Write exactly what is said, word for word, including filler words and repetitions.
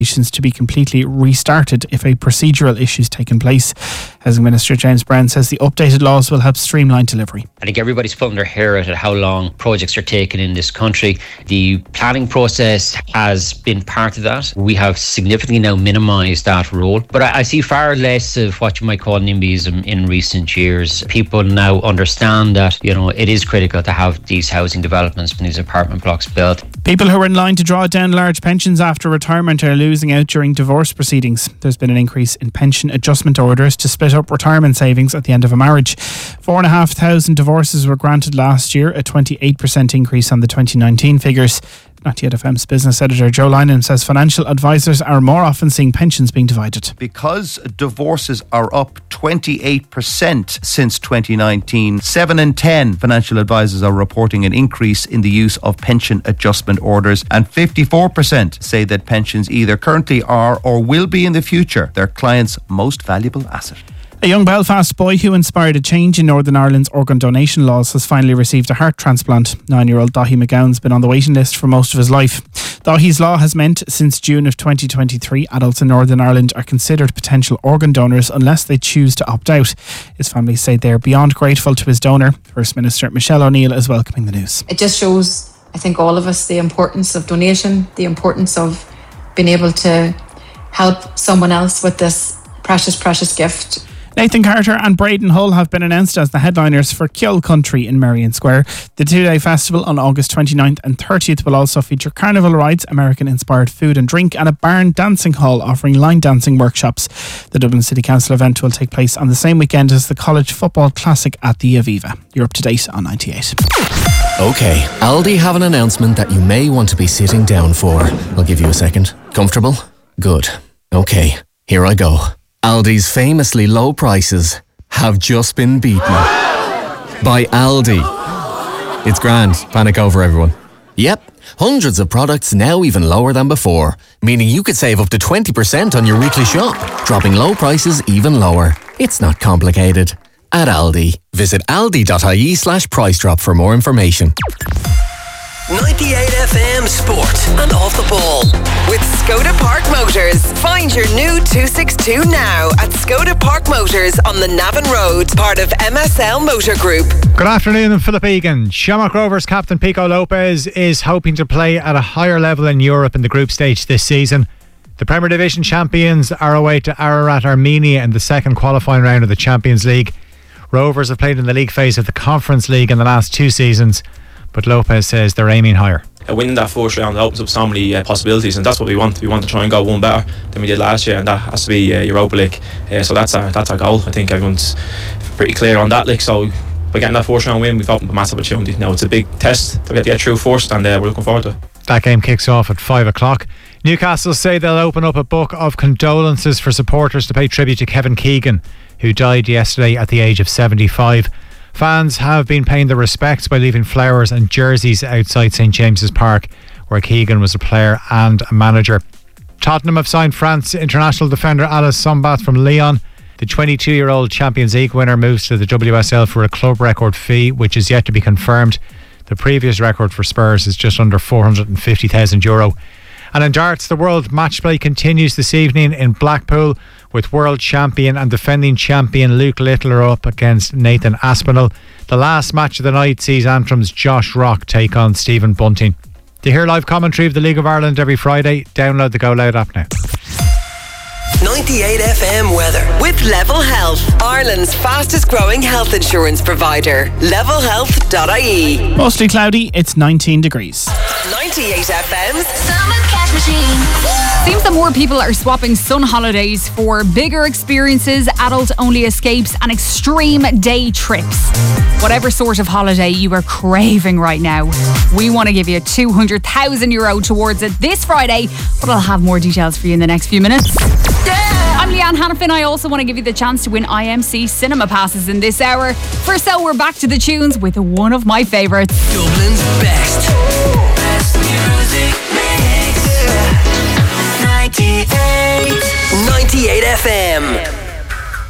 to be completely restarted if a procedural issue has taken place. Housing Minister James Brown says the updated laws will help streamline delivery. I think everybody's putting their hair out at how long projects are taken in this country. The planning process has been part of that. We have significantly now minimised that role. But I, I see far less of what you might call NIMBYism in recent years. People now understand that, you know, it is critical to have these housing developments and these apartment blocks built. People who are in line to draw down large pensions after retirement are losing out during divorce proceedings. There's been an increase in pension adjustment orders to split up retirement savings at the end of a marriage. Four and a half thousand divorces were granted last year, a twenty-eight percent increase on the twenty nineteen figures. Not Yet F M's business editor Joe Linen says financial advisors are more often seeing pensions being divided. Because divorces are up twenty-eight percent since twenty nineteen, seven in ten financial advisors are reporting an increase in the use of pension adjustment orders, and fifty-four percent say that pensions either currently are or will be in the future their clients' most valuable asset. A young Belfast boy who inspired a change in Northern Ireland's organ donation laws has finally received a heart transplant. Nine-year-old Dahi McGowan's been on the waiting list for most of his life. Dahi's law has meant since June of twenty twenty-three, adults in Northern Ireland are considered potential organ donors unless they choose to opt out. His family say they're beyond grateful to his donor. First Minister Michelle O'Neill is welcoming the news. It just shows, I think, all of us the importance of donation, the importance of being able to help someone else with this precious, precious gift. Nathan Carter and Braden Hull have been announced as the headliners for Kill Country in Merrion Square. The two-day festival on August twenty-ninth and thirtieth will also feature carnival rides, American-inspired food and drink, and a barn dancing hall offering line dancing workshops. The Dublin City Council event will take place on the same weekend as the College Football Classic at the Aviva. You're up to date on ninety-eight. OK, Aldi have an announcement that you may want to be sitting down for. I'll give you a second. Comfortable? Good. OK, here I go. Aldi's famously low prices have just been beaten by Aldi. It's grand. Panic over, everyone. Yep, hundreds of products now even lower than before, meaning you could save up to twenty percent on your weekly shop, dropping low prices even lower. It's not complicated. At Aldi, visit aldi.ie slash price drop for more information. ninety-eight F M Sport and Off the Ball with Skoda Park Motors. Find your new two sixty-two now at Skoda Park Motors on the Navan Road, part of M S L Motor Group. Good afternoon, I'm Philip Egan. Shamrock Rovers captain Pico Lopez is hoping to play at a higher level in Europe in the group stage this season. The Premier Division champions are away to Ararat, Armenia in the second qualifying round of the Champions League. Rovers have played in the league phase of the Conference League in the last two seasons, but Lopez says they're aiming higher. Uh, winning that first round opens up so many uh, possibilities, and that's what we want. We want to try and go one better than we did last year, and that has to be uh, Europa League. Uh, so that's our that's our goal. I think everyone's pretty clear on that. Like, so by getting that first round win, we've opened a massive opportunity. Now it's a big test to get, to get through first, and uh, we're looking forward to it. That game kicks off at five o'clock. Newcastle say they'll open up a book of condolences for supporters to pay tribute to Kevin Keegan, who died yesterday at the age of seventy-five. Fans have been paying their respects by leaving flowers and jerseys outside St James's Park, where Keegan was a player and a manager. Tottenham have signed France international defender Alice Sombath from Lyon. The twenty-two-year-old Champions League winner moves to the W S L for a club record fee, which is yet to be confirmed. The previous record for Spurs is just under four hundred fifty thousand euro. And in darts, the World Match Play continues this evening in Blackpool, with world champion and defending champion Luke Littler up against Nathan Aspinall. The last match of the night sees Antrim's Josh Rock take on Stephen Bunting. To hear live commentary of the League of Ireland every Friday, download the Go Loud app now. ninety-eight F M weather with Level Health, Ireland's fastest growing health insurance provider. level health dot I E. Mostly cloudy, it's nineteen degrees. ninety-eight F M's Summer Cash Machine. Seems that more people are swapping sun holidays for bigger experiences, adult-only escapes and extreme day trips. Whatever sort of holiday you are craving right now, we want to give you two hundred thousand euro towards it this Friday, but I'll have more details for you in the next few minutes. I'm Leanne Hannafin. I also want to give you the chance to win I M C cinema passes in this hour. First out, we're back to the tunes with one of my favourites. Dublin's best. Best music mix. ninety-eight. ninety-eight F M.